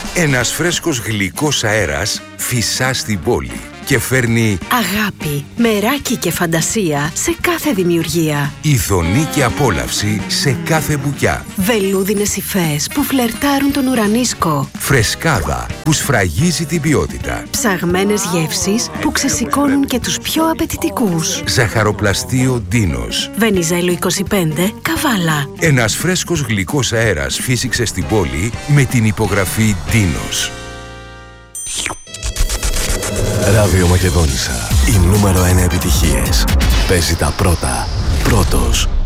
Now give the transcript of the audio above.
Ένας φρέσκος γλυκός αέρας φυσά στην πόλη και φέρνει αγάπη, μεράκι και φαντασία σε κάθε δημιουργία. ειδονή και απόλαυση σε κάθε μπουκιά. Βελούδινες υφές που φλερτάρουν τον ουρανίσκο. Φρεσκάδα που σφραγίζει την ποιότητα. Ψαγμένες γεύσεις που ξεσηκώνουν και τους πιο απαιτητικούς. Ζαχαροπλαστείο Ντίνος. Βενιζέλο 25, Καβάλα. Ένας φρέσκος γλυκός αέρας φύσηξε στην πόλη με την υπογραφή Ντίνος. Ράδιο Μακεδόνισσα. Οι νούμερο 1 επιτυχίες. Παίζει τα πρώτα. Πρώτος.